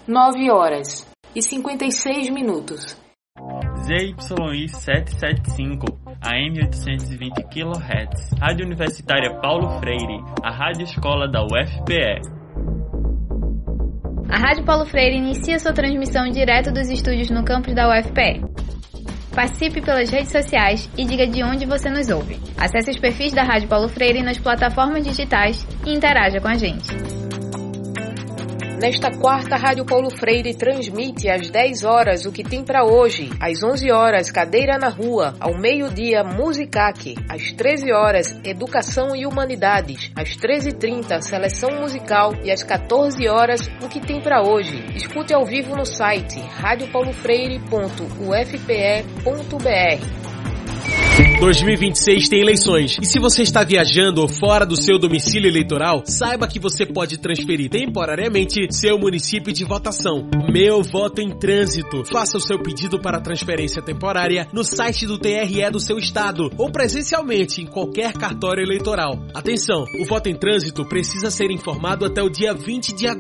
9h56. ZYI 775, AM 820 kHz, Rádio Universitária Paulo Freire, a rádio escola da UFPE. A Rádio Paulo Freire inicia sua transmissão direto dos estúdios no campus da UFPE. Participe pelas redes sociais e diga de onde você nos ouve. Acesse os perfis da Rádio Paulo Freire nas plataformas digitais e interaja com a gente. Nesta quarta, a Rádio Paulo Freire transmite às 10 horas o que tem para hoje, às 11 horas, Cadeira na Rua, ao meio-dia, Musicaque, às 13 horas, Educação e Humanidades, às 13h30, Seleção Musical e às 14 horas, o que tem para hoje. Escute ao vivo no site radiopaulofreire.ufpe.br. 2026 tem eleições, e se você está viajando ou fora do seu domicílio eleitoral, saiba que você pode transferir temporariamente seu município de votação. Meu Voto em Trânsito. Faça o seu pedido para transferência temporária no site do TRE do seu estado ou presencialmente em qualquer cartório eleitoral. Atenção, o voto em trânsito precisa ser informado até o dia 20 de agosto.